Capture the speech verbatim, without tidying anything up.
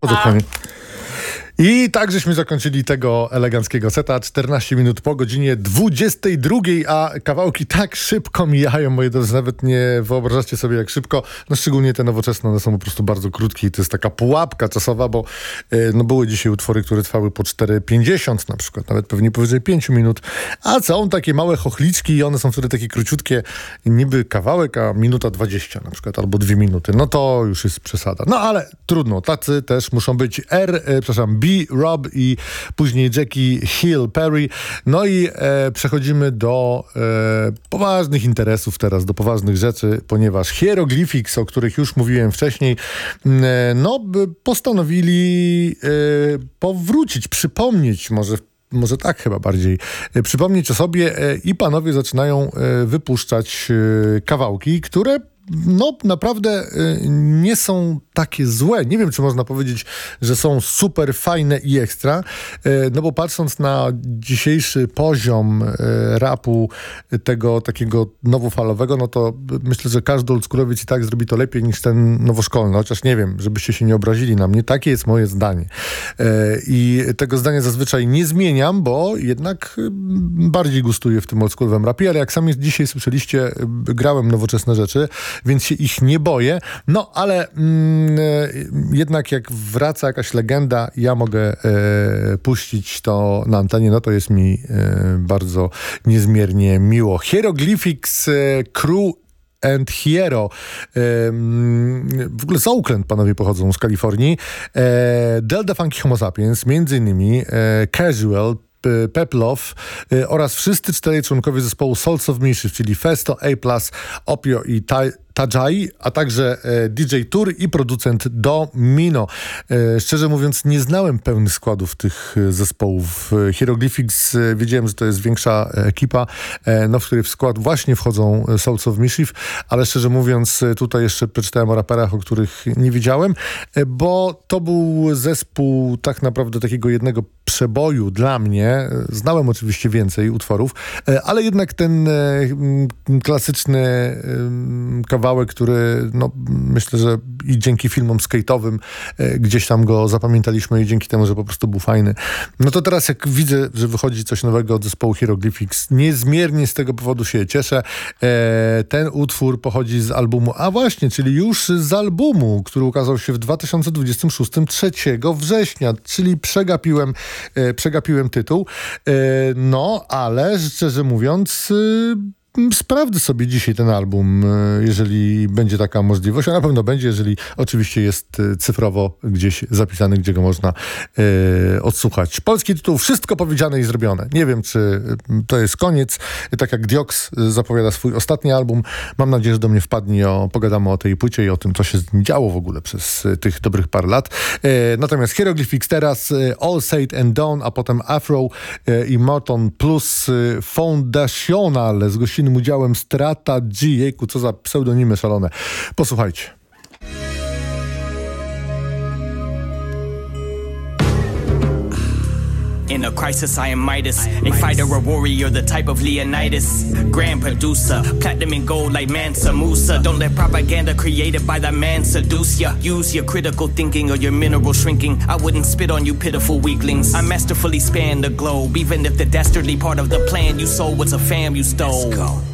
Dokładnie. I tak żeśmy zakończyli tego eleganckiego seta. czternaście minut po godzinie dwudziestej drugiej, a kawałki tak szybko mijają, moi drodzy, nawet nie wyobrażacie sobie jak szybko. No szczególnie te nowoczesne, one są po prostu bardzo krótkie i to jest taka pułapka czasowa, bo no, były dzisiaj utwory, które trwały po cztery pięćdziesiąt na przykład, nawet pewnie powyżej pięć minut, a są takie małe chochliczki i one są wtedy takie króciutkie, niby kawałek, a minuta dwadzieścia na przykład, albo dwie minuty. No to już jest przesada. No ale trudno, tacy też muszą być. R, e, przepraszam, B, Rob i później Jackie Hill Perry. No i e, przechodzimy do e, poważnych interesów teraz, do poważnych rzeczy, ponieważ Hieroglyphics, o których już mówiłem wcześniej, e, no postanowili e, powrócić, przypomnieć może Może tak chyba bardziej. E, przypomnieć o sobie e, i panowie zaczynają e, wypuszczać e, kawałki, które no naprawdę y, nie są takie złe. Nie wiem, czy można powiedzieć, że są super fajne i ekstra, y, no bo patrząc na dzisiejszy poziom y, rapu, y, tego takiego nowofalowego, no to myślę, że każdy oldschoolowiec i tak zrobi to lepiej niż ten nowoszkolny, chociaż nie wiem, żebyście się nie obrazili na mnie. Takie jest moje zdanie. Y, I tego zdania zazwyczaj nie zmieniam, bo jednak y, bardziej gustuję w tym oldschoolowym rapie, ale jak sami dzisiaj słyszeliście, y, grałem nowoczesne rzeczy, więc się ich nie boję. No, ale mm, jednak jak wraca jakaś legenda, ja mogę e, puścić to na antenie, no to jest mi e, bardzo niezmiernie miło. Hieroglyphics, e, Crew and Hero. E, w ogóle z Oakland panowie pochodzą, z Kalifornii. E, Delta Funky Homo Sapiens, między innymi e, Casual, Peplow y, oraz wszyscy czterej członkowie zespołu Souls of Mischief, czyli Festo, A+, Opio i Taj Tajai, a także e, D J Tur i producent Domino. E, szczerze mówiąc, nie znałem pełnych składów tych e, zespołów. E, Hieroglyphics, e, wiedziałem, że to jest większa ekipa, e, no, w której w skład właśnie wchodzą Souls of Mischief, ale szczerze mówiąc, e, tutaj jeszcze przeczytałem o raperach, o których nie wiedziałem, e, bo to był zespół tak naprawdę takiego jednego przeboju dla mnie. Znałem oczywiście więcej utworów, e, ale jednak ten e, klasyczny e, kawałek, który no, myślę, że i dzięki filmom skate'owym e, gdzieś tam go zapamiętaliśmy i dzięki temu, że po prostu był fajny. No to teraz jak widzę, że wychodzi coś nowego od zespołu Hieroglyphics, niezmiernie z tego powodu się cieszę. E, ten utwór pochodzi z albumu, a właśnie, czyli już z albumu, który ukazał się w dwa tysiące dwudziestym szóstym, trzeciego września, czyli przegapiłem, e, przegapiłem tytuł. E, no, ale szczerze mówiąc, e, sprawdzę sobie dzisiaj ten album, jeżeli będzie taka możliwość, a na pewno będzie, jeżeli oczywiście jest cyfrowo gdzieś zapisany, gdzie go można e, odsłuchać. Polski tytuł, wszystko powiedziane i zrobione. Nie wiem, czy to jest koniec. Tak jak Diox zapowiada swój ostatni album, mam nadzieję, że do mnie wpadnie, i o, pogadamy o tej płycie i o tym, co się z nim działo w ogóle przez tych dobrych parę lat. E, natomiast Hieroglyphics teraz, All Said and Done, a potem Afro e, i Morton plus e, Foundational z gościnnym udziałem Strata G. Jejku, co za pseudonimy szalone. Posłuchajcie. In a crisis, I am Midas. A fighter, a warrior, the type of Leonidas. Grand producer, platinum and gold like Mansa Musa. Don't let propaganda created by the man seduce ya. Use your critical thinking or your mineral shrinking. I wouldn't spit on you pitiful weaklings. I masterfully span the globe, even if the dastardly part of the plan you sold was a fam you stole.